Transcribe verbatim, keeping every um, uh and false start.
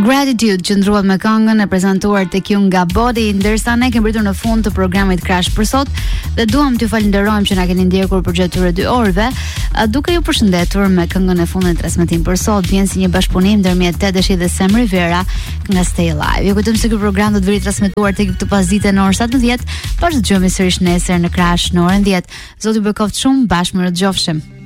Gratitude që ndruat me këngën e prezantuar tek ju nga Body, ndërsa ne kemi mbritur në fund të programit Crash për sot dhe duam t'ju falenderojmë që na keni ndjekur për gjatë këtyre dy orëve, duke ju përshëndetur me këngën e fundit të transmetimit për sot. Vjen si një bashkëpunim ndërmjet Tedeshi dhe Sam Rivera nga Stay Alive. Ju kujtojmë se ky program do të vijë transmetuar tek këtë pasdite në orën satërndhjetë, por të dëgjojmë sërish nesër në Crash në orën dhjetë. Zoti ju bëkoft shumë, bashkë më rëgjofshim.